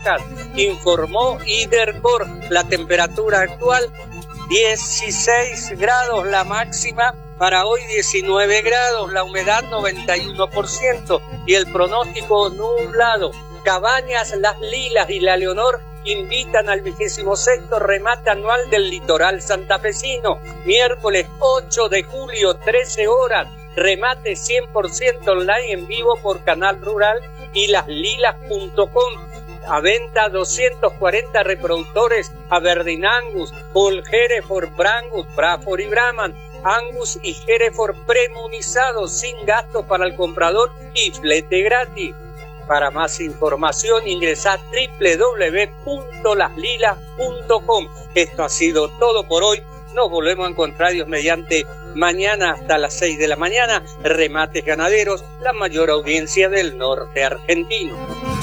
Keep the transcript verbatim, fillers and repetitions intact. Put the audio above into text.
vacas, informó Idercor. La temperatura actual dieciséis grados, la máxima para hoy diecinueve grados, la humedad noventa y uno por ciento y el pronóstico nublado. Cabañas Las Lilas y La Leonor invitan al vigésimo sexto remate anual del litoral santafesino, miércoles ocho de julio, trece horas, remate cien por ciento online en vivo por Canal Rural y las lilas punto com. A venta doscientos cuarenta reproductores Aberdeen Angus, Bull Hereford, Brangus, Braford y Brahman, Angus y Hereford premunizados sin gasto para el comprador y flete gratis. Para más información ingresa a doble u doble u doble u punto las lilas punto com. Esto ha sido todo por hoy. Nos volvemos a encontrar Dios mediante mañana hasta las seis de la mañana. Remates Ganaderos, la mayor audiencia del norte argentino.